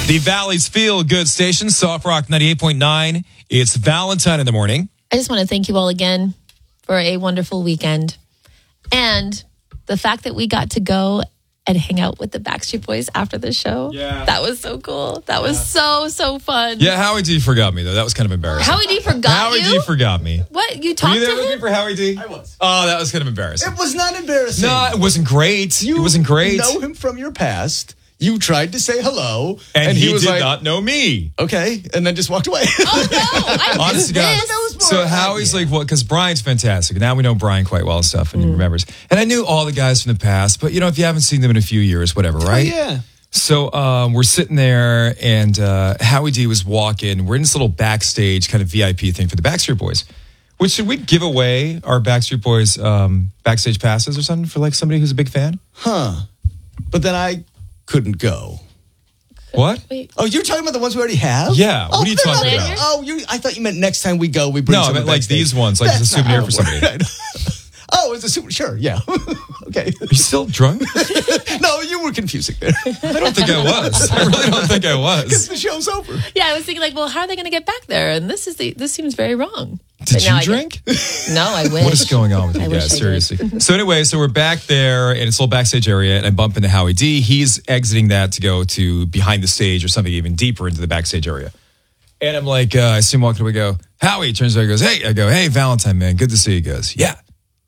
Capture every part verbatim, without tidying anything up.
The Valley's Feel Good Station, Soft Rock ninety-eight point nine. It's Valentine in the morning. I just want to thank you all again for a wonderful weekend. And the fact that we got to go and hang out with the Backstreet Boys after the show. Yeah. That was so cool. That was so, so fun. Yeah, Howie D forgot me, though. That was kind of embarrassing. Howie D forgot Howie you? D forgot me. What? You Were talked you there to with him? me for Howie D? I was. Oh, that was kind of embarrassing. It was not embarrassing. No, it wasn't great. You it wasn't great. know him from your past. You tried to say hello. and, and he, he was did like, not know me. okay, and then just walked away. Oh, no. I Honest missed to God. this. So Howie's like, what? Because Brian's fantastic. Now we know Brian quite well and stuff, and he remembers. And I knew all the guys from the past, but you know, if you haven't seen them in a few years, whatever, right? Oh, yeah. So um, we're sitting there, and uh, Howie D was walking. We're in this little backstage kind of V I P thing for the Backstreet Boys. Which, should we give away our Backstreet Boys um, backstage passes or something for like somebody who's a big fan? Huh. But then I couldn't go. What? Wait. Oh, you're talking about the ones we already have? Yeah. Oh, What are you they're talking not- about? Oh, you, I thought you meant next time we go, we bring No, I some meant like backstage. these ones, like as a That's not souvenir how for it somebody. works. Oh, it's a souvenir. Sure, yeah. Okay. Are you still drunk? No, you were confusing there. I don't think I was. I really don't think I Because was. the show's over. Yeah, I was thinking like, well, how are they going to get back there? And this is the, this seems very wrong. Did But now you I get- drink? No, I wish. What is going on with I you wish guys? I did. Seriously. So anyway, so we're back there in this little backstage area, and I bump into Howie D. He's exiting that to go to behind the stage or something even deeper into the backstage area. And I'm like, uh, I see him walking away. Go, Howie. Turns out he goes, hey. I go, hey, Valentine, man, good to see you. He goes, yeah.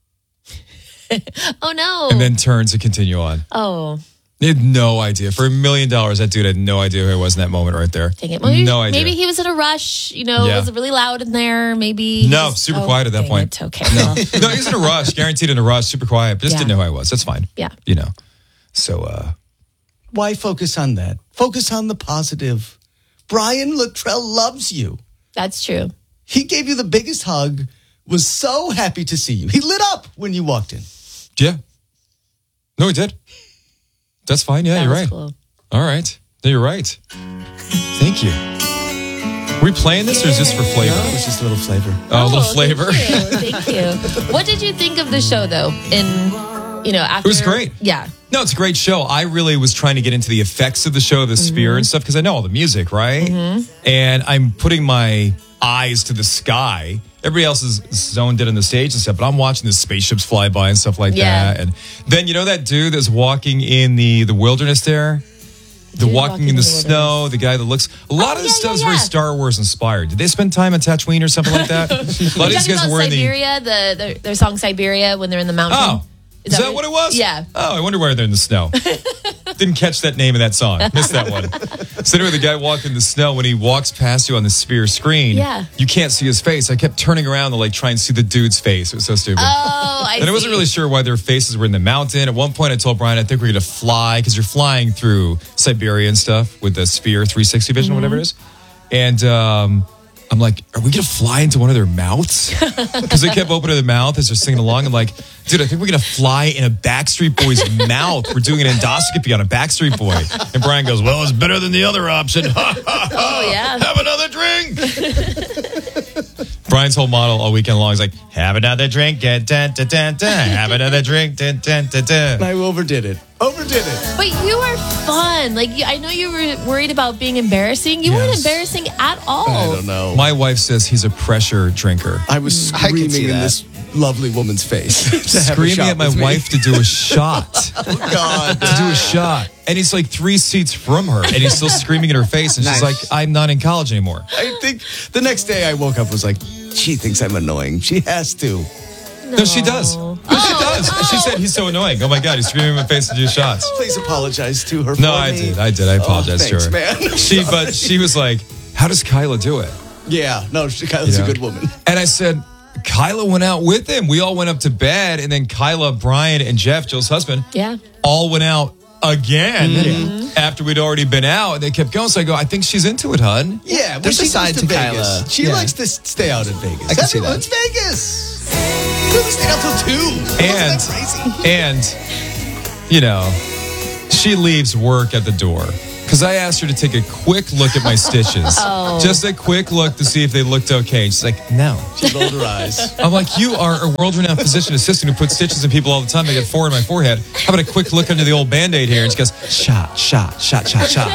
Oh, no. And then turns to continue on. Oh, He had no idea. For a million dollars, that dude had no idea who I was in that moment right there. dang it. Maybe, no idea. Maybe he was in a rush. You know, Yeah. it was really loud in there. Maybe. he No, just- super oh, quiet at that dang point. it. Okay. No, well, no, he was in a rush. Guaranteed in a rush. Super quiet. But just Yeah. didn't know who I was. That's fine. Yeah. You know. So, uh, Why focus on that? Focus on the positive. Brian Luttrell loves you. That's true. He gave you the biggest hug, was so happy to see you. He lit up when you walked in. yeah. No, he did. That's fine. Yeah, That you're was right. cool. All right. No, you're right. Thank you. Are we playing this or is this for flavor? No, it's just a little flavor. Oh, a little flavor. Thank you. Thank you. What did you think of the show, though? In, you know, after. It was great. Yeah. No, it's a great show. I really was trying to get into the effects of the show, the sphere and stuff, because I know all the music, right? And I'm putting my eyes to the sky. Everybody else is zoned in on the stage and stuff, but I'm watching the spaceships fly by and stuff like Yeah. that. And then, you know that dude that's walking in the, the wilderness there? The Dude walking, in the, snow, the guy that looks... A lot Oh, of this yeah, stuff is yeah, very yeah. Star Wars inspired. Did they spend time on Tatooine or something like that? A lot of these Talking guys about were wearing the... Siberia, the, the their song Siberia when they're in the mountain. Oh, is that what it was? Yeah. Oh, I wonder why they're in the snow. Didn't catch that name of that song. Missed that one. So anyway, the guy walking in the snow, when he walks past you on the sphere screen, Yeah. you can't see his face. I kept turning around to like try and see the dude's face. It was so stupid. Oh, I and I wasn't see. really sure why their faces were in the mountain. At one point, I told Brian, I think we're going to fly because you're flying through Siberia and stuff with the sphere three sixty vision, Mm-hmm. whatever it is. And um, I'm like, are we going to fly into one of their mouths? Because they kept opening their mouth as they're singing along. I'm like, dude, I think we're going to fly in a Backstreet Boy's mouth. We're doing an endoscopy on a Backstreet Boy. And Brian goes, well, it's better than the other option. Oh, yeah. Have another drink. Brian's whole model all weekend long is like, have another drink, dun, dun, dun, dun, dun. Have another drink, dun, dun, dun, dun. I overdid it. Overdid it. But you are fun. Like, you, I know you were worried about being embarrassing. You weren't Yes. embarrassing at all. I don't know. My wife says he's a pressure drinker. I was I can screaming see in that. this lovely woman's face. to have a Screaming shot at my with me. wife to do a shot. God. to do a shot. And he's like three seats from her. And he's still screaming in her face. And she's like, Nice. I'm not in college anymore. I think the next day I woke up was like, she thinks I'm annoying. She has to. No, she does. No, she does. She said he's so annoying. Oh my God, he's screaming in my face to do shots. Please apologize to her. No, for I me. did. I did. I apologize thanks, to her. man. She, but she was like, how does Kyla do it? Yeah, no, she, Kyla's You know? a good woman. And I said, Kyla went out with him. We all went up to bed. And then Kyla, Brian, and Jeff, Jill's husband, Yeah. all went out again Mm-hmm. after we'd already been out. And they kept going. So I go, I think she's into it, hun. Yeah, when There's she a side goes to Vegas, Kyla. She Yeah. likes to s- stay out in Vegas. I can see that. Everyone's Vegas. We stayed out till two. And, Wasn't that crazy? and, you know, she leaves work at the door. Because I asked her to take a quick look at my stitches. Oh. Just a quick look to see if they looked okay. She's like, no. She rolled her eyes. I'm like, you are a world-renowned physician assistant who puts stitches in people all the time. I get four in my forehead. How about a quick look under the old Band-Aid here? And she goes, shot, shot, shot, shot, shot.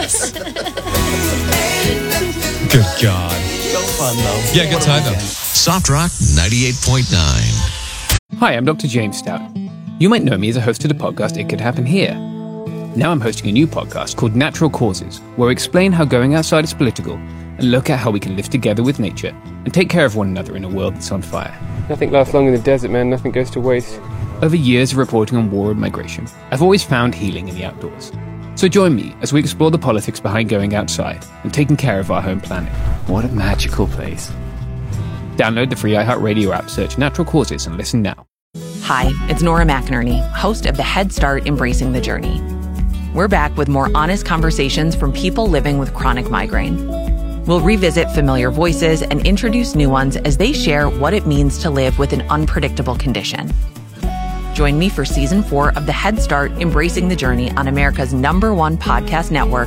Good God. So fun, though. Yeah, good time, though. Soft Rock ninety-eight point nine. Hi, I'm Doctor James Stout. You might know me as a host of the podcast It Could Happen Here. Now I'm hosting a new podcast called Natural Causes, where we explain how going outside is political and look at how we can live together with nature and take care of one another in a world that's on fire. Nothing lasts long in the desert, man. Nothing goes to waste. Over years of reporting on war and migration, I've always found healing in the outdoors. So join me as we explore the politics behind going outside and taking care of our home planet. What a magical place. Download the free iHeartRadio app, search Natural Causes, and listen now. Hi, it's Nora McInerney, host of the Head Start Embracing the Journey. We're back with more honest conversations from people living with chronic migraine. We'll revisit familiar voices and introduce new ones as they share what it means to live with an unpredictable condition. Join me for season four of the Head Start Embracing the Journey on America's number one podcast network,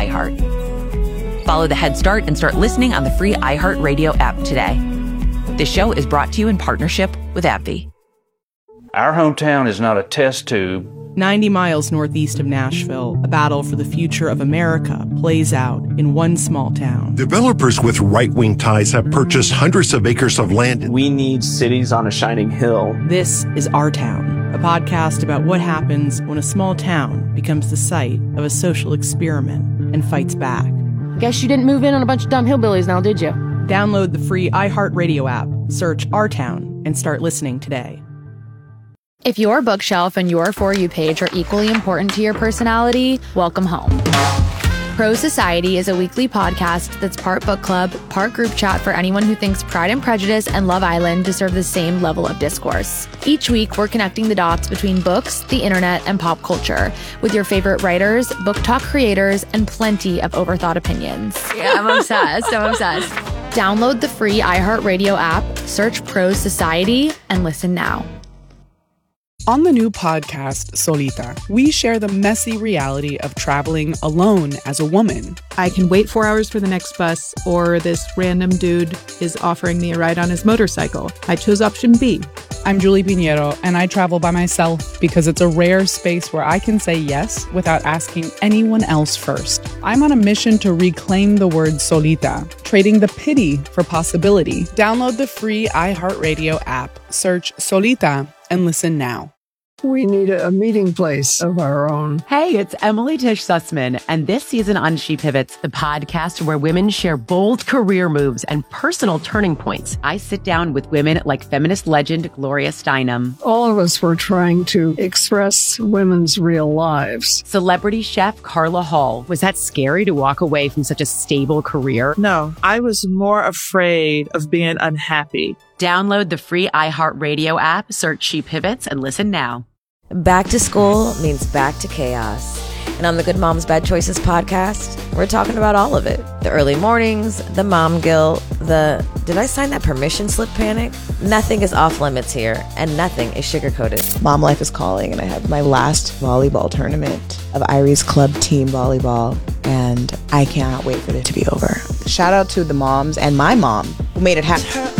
iHeart. Follow the Head Start and start listening on the free iHeartRadio app today. This show is brought to you in partnership with AbbVie. Our hometown is not a test tube. ninety miles northeast of Nashville, a battle for the future of America plays out in one small town. Developers with right-wing ties have purchased hundreds of acres of land. We need cities on a shining hill. This is Our Town, a podcast about what happens when a small town becomes the site of a social experiment and fights back. Guess you didn't move in on a bunch of dumb hillbillies now, did you? Download the free iHeartRadio app, search Our Town, and start listening today. If your bookshelf and your For You page are equally important to your personality, welcome home. Pro Society is a weekly podcast that's part book club, part group chat for anyone who thinks Pride and Prejudice and Love Island deserve the same level of discourse. Each week, we're connecting the dots between books, the internet, and pop culture with your favorite writers, book talk creators, and plenty of overthought opinions. Yeah, I'm obsessed. I'm obsessed. Download the free iHeartRadio app, search Pro Society, and listen now. On the new podcast, Solita, we share the messy reality of traveling alone as a woman. I can wait four hours for the next bus, or this random dude is offering me a ride on his motorcycle. I chose option B. I'm Julie Pinheiro, and I travel by myself because it's a rare space where I can say yes without asking anyone else first. I'm on a mission to reclaim the word solita, trading the pity for possibility. Download the free iHeartRadio app, search Solita, and listen now. We need a meeting place of our own. Hey, it's Emily Tish Sussman, and this season on She Pivots, the podcast where women share bold career moves and personal turning points. I sit down with women like feminist legend Gloria Steinem. All of us were trying to express women's real lives. Celebrity chef Carla Hall. Was that scary to walk away from such a stable career? No, I was more afraid of being unhappy. Download the free iHeartRadio app, search She Pivots, and listen now. Back to school means back to chaos. And on the Good Moms Bad Choices podcast, we're talking about all of it. The early mornings, the mom guilt, the did I sign that permission slip panic? Nothing is off limits here, and nothing is sugar-coated. Mom life is calling, and I have my last volleyball tournament of Irie's club team volleyball, and I cannot wait for it to be over. Shout out to the moms and my mom who made it happen.